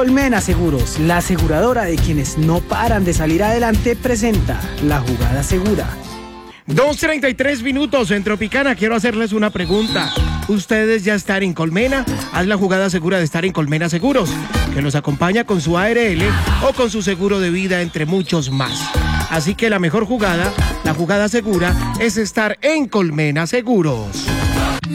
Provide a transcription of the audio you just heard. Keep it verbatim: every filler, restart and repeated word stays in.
Colmena Seguros, la aseguradora de quienes no paran de salir adelante, presenta La Jugada Segura. dos treinta y tres minutos en Tropicana. Quiero hacerles una pregunta. ¿Ustedes ya están en Colmena? Haz la jugada segura de estar en Colmena Seguros, que los acompaña con su A R L o con su seguro de vida, entre muchos más. Así que la mejor jugada, la jugada segura, es estar en Colmena Seguros.